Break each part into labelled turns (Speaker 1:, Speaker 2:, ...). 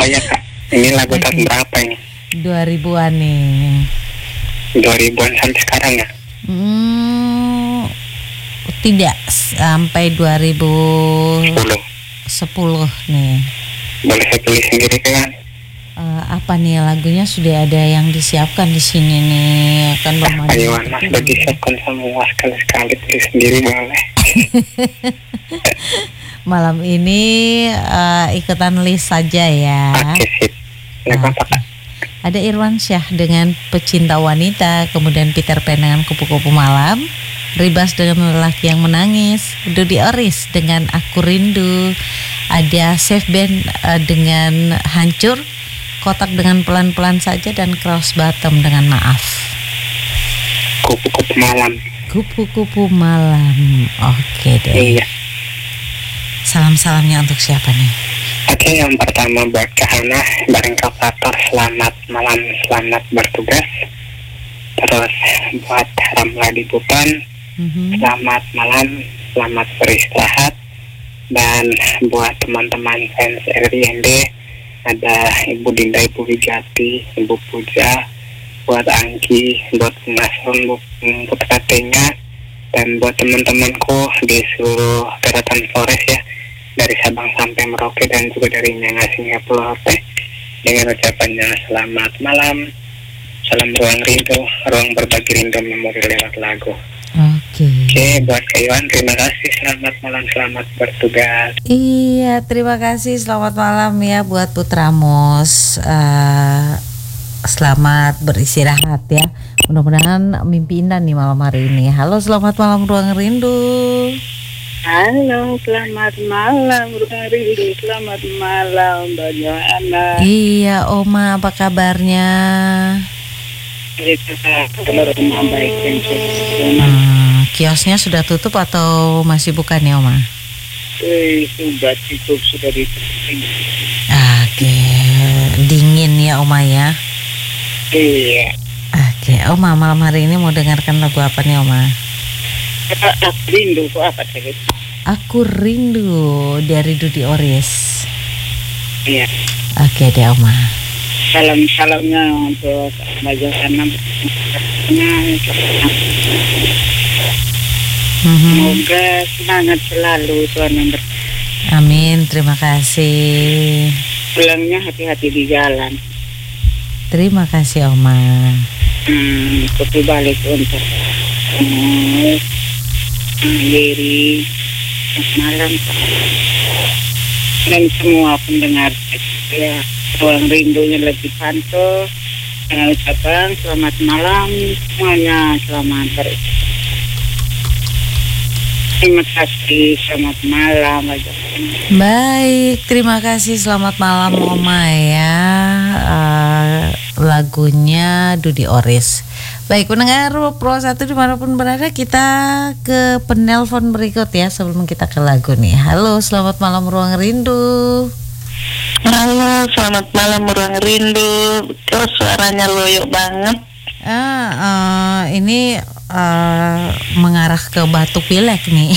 Speaker 1: Oh ya Kak, ini lagu tahun berapa ini?
Speaker 2: 2000-an nih.
Speaker 1: 2000-an sampai sekarang ya?
Speaker 2: Tidak, sampai 2010
Speaker 1: 10.
Speaker 2: nih.
Speaker 1: Boleh saya pilih sendiri kan?
Speaker 2: Apa nih lagunya sudah ada yang disiapkan di sini nih kan
Speaker 1: Ayo Mas, udah disiapkan semua, sekali-sekali pilih sendiri boleh.
Speaker 2: Malam ini ikutan list saja ya.
Speaker 1: Oke sip. Apa Kak?
Speaker 2: Ada Irwan Syah dengan Pecinta Wanita, kemudian Peter Pan dengan Kupu-Kupu Malam, Ribas dengan Lelaki yang Menangis, Dodi Oris dengan Aku Rindu, ada Safe Band dengan Hancur, Kotak dengan Pelan-Pelan Saja, dan Cross Bottom dengan Maaf.
Speaker 1: Kupu-kupu malam.
Speaker 2: Kupu-kupu malam. Oke deh.
Speaker 1: Iya.
Speaker 2: Salam-salamnya untuk siapa nih?
Speaker 1: Oke, yang pertama buat Kak Hana, bareng Kapator, selamat malam, selamat bertugas. Terus buat Ramladi Buton, selamat malam, selamat beristirahat. Dan buat teman-teman fans RIND, ada Ibu Dinda, Ibu Wijati, Ibu Puja, buat Angki, buat Nasrun, buat Katenya, dan buat teman-temanku di seluruh daratan Flores ya, dari Sabang sampai Merauke dan juga dari Nyanga hingga Pulau Rote, dengan ucapannya selamat malam, salam ruang rindu, ruang berbagi rindu memori lewat lagu. Oke, buat Kayuan, terima kasih, selamat malam, selamat bertugas.
Speaker 2: Iya, terima kasih, selamat malam ya buat Putra Mus. Selamat beristirahat ya. Mudah-mudahan mimpi indah nih malam hari ini. Halo, selamat malam Ruang Rindu.
Speaker 3: Halo, selamat malam Ruang Rindu. Selamat malam Mbak Johanna.
Speaker 2: Iya, Oma, apa kabarnya?
Speaker 3: Baik.
Speaker 2: Kiosnya sudah tutup atau masih buka nih, Oma?
Speaker 3: Sudah tutup, sudah ditutup.
Speaker 2: Oke, dingin ya, Oma ya?
Speaker 3: Iya.
Speaker 2: Oke, Oma, malam hari ini mau dengarkan lagu apa nih, Oma?
Speaker 3: Aku rindu, apa tadi?
Speaker 2: Aku Rindu dari Dodi Oris.
Speaker 3: Iya.
Speaker 2: Oke deh, Oma.
Speaker 3: Salam-salamnya untuk Mbak Johanna. Semoga semangat selalu, Tuhan yang
Speaker 2: Amin, terima kasih.
Speaker 3: pulangnya hati-hati di jalan.
Speaker 2: Terima kasih, Oma.
Speaker 3: Kopi balik untuk Yeri malam dan semua pendengar ya, ruang rindunya lebih pantau. Dengan ucapan selamat malam semuanya, selamat beristirahat. Terima kasih, selamat malam.
Speaker 2: Baik, terima kasih, selamat malam Oma ya. Lagunya Dodi Oris. Baik, pendengar Pro 1 dimanapun berada, kita ke penelpon berikut ya sebelum kita ke lagu nih. Halo, selamat malam Ruang Rindu.
Speaker 4: Halo, selamat malam Ruang Rindu. Kok suaranya loyo banget?
Speaker 2: Ini mengarah ke batuk pilek nih.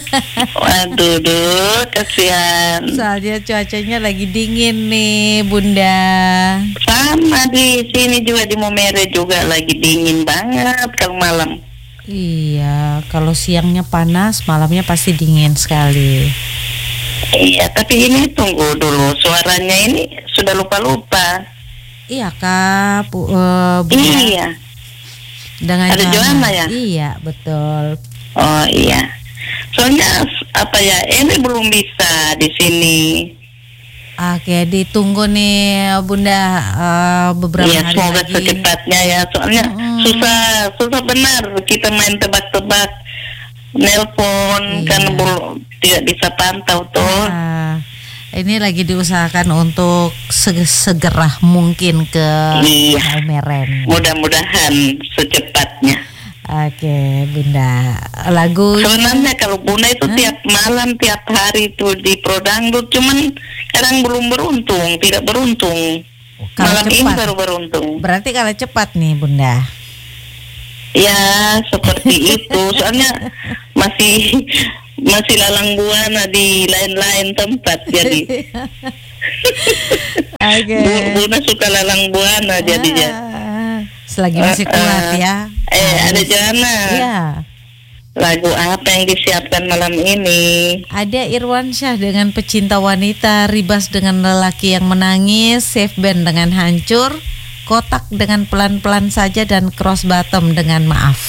Speaker 4: Waduh, kasihan.
Speaker 2: Soalnya cuacanya lagi dingin nih, Bunda.
Speaker 4: Sama di sini juga di Momere juga lagi dingin banget kalau malam.
Speaker 2: Iya, kalau siangnya panas, malamnya pasti dingin sekali.
Speaker 4: Iya, tapi ini tunggu dulu, suaranya ini sudah lupa-lupa.
Speaker 2: Iya Kak,
Speaker 4: iya.
Speaker 2: Dengan
Speaker 4: ada Johanna ya?
Speaker 2: Iya, betul.
Speaker 4: Oh iya. Soalnya apa ya, ini belum bisa di sini.
Speaker 2: Oke, ditunggu nih Bunda beberapa
Speaker 4: hari
Speaker 2: semoga
Speaker 4: lagi. Secepatnya ya, soalnya susah benar kita main tebak-tebak, nelpon kan belum tidak bisa pantau tuh.
Speaker 2: Ini lagi diusahakan untuk segera mungkin ke Meren.
Speaker 4: Mudah-mudahan secepatnya.
Speaker 2: Oke, Bunda. Lagu
Speaker 4: sebenarnya kalau Bunda itu tiap malam, tiap hari itu di Prodangdut, cuman kadang belum beruntung, tidak beruntung. Malam cepat. Ini baru beruntung.
Speaker 2: Berarti kalau cepat nih, Bunda.
Speaker 4: Ya, seperti itu. Soalnya masih lalang buana di lain-lain tempat jadi.
Speaker 2: Oke.
Speaker 4: Buna suka lalang buana jadinya.
Speaker 2: Selagi masih kuat ya.
Speaker 4: Ada Joanna.
Speaker 2: Iya.
Speaker 4: Lagu apa yang disiapkan malam ini?
Speaker 2: Ada Irwansyah dengan Pecinta Wanita, Ribas dengan Lelaki yang Menangis, Safe Band dengan Hancur, Kotak dengan Pelan-Pelan Saja, dan Cross Bottom dengan Maaf.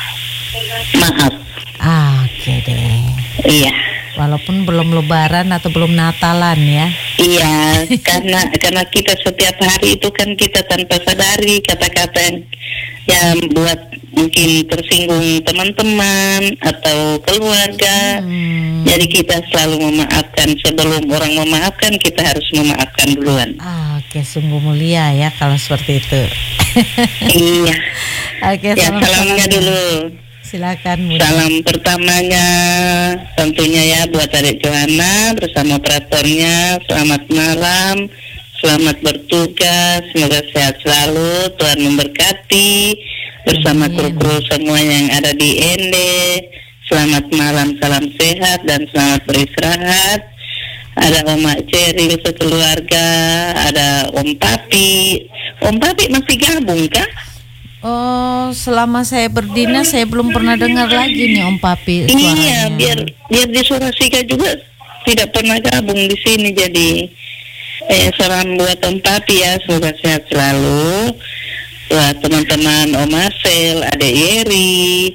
Speaker 4: Maaf.
Speaker 2: Oke deh.
Speaker 4: Iya.
Speaker 2: Walaupun belum Lebaran atau belum Natalan ya.
Speaker 4: Iya, karena kita setiap hari itu kan kita tanpa sadari kata-kata yang buat mungkin tersinggung teman-teman atau keluarga. Jadi kita selalu memaafkan. Sebelum orang memaafkan, kita harus memaafkan duluan.
Speaker 2: Oke, sungguh mulia ya kalau seperti itu.
Speaker 4: Iya.
Speaker 2: Oke,
Speaker 4: ya, salamnya dulu.
Speaker 2: Silakan. Bunda.
Speaker 4: Salam pertamanya tentunya ya buat adik Joanna bersama operatornya. Selamat malam, selamat bertugas, semoga sehat selalu, Tuhan memberkati bersama kru-kru semua yang ada di Ende. Selamat malam, salam sehat dan selamat beristirahat. Ada Oma Ceril sekeluarga, ada Om Papi. Om Papi masih gabung kah?
Speaker 2: Oh, selama saya berdinas saya belum pernah dengar lagi nih Om Papi suaranya.
Speaker 4: Iya, biar di Surasika juga tidak pernah gabung di sini, jadi salam buat Om Papi ya, semoga sehat selalu. Buat teman-teman Om Marcel, ada Yeri,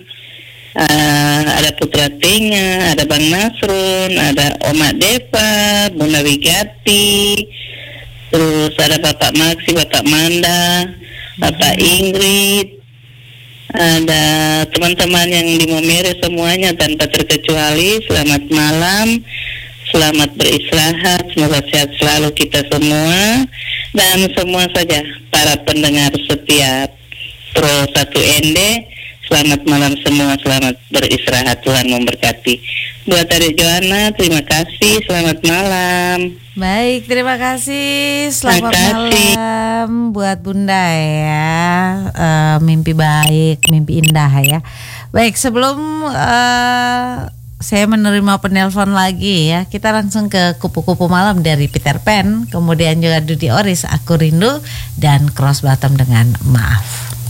Speaker 4: ada Putra Tenya, ada Bang Nasrun, ada Oma Deva, Bunda Wigati, terus ada Bapak Maksi, Bapak Manda, Bapak Ingrid, ada teman-teman yang di Momere semuanya tanpa terkecuali. Selamat malam, selamat beristirahat, semoga sehat selalu kita semua dan semua saja para pendengar setiap Pro 1 ND. Selamat malam semua, selamat beristirahat, Tuhan memberkati. Buat adik Joanna, terima kasih, selamat malam.
Speaker 2: Baik, terima kasih. Selamat malam buat Bunda ya. Mimpi baik, mimpi indah ya. Baik, sebelum saya menerima penelpon lagi ya, kita langsung ke kupu-kupu malam dari Peter Pan, kemudian juga Duty Oris, Aku Rindu, dan Cross Bottom dengan Maaf.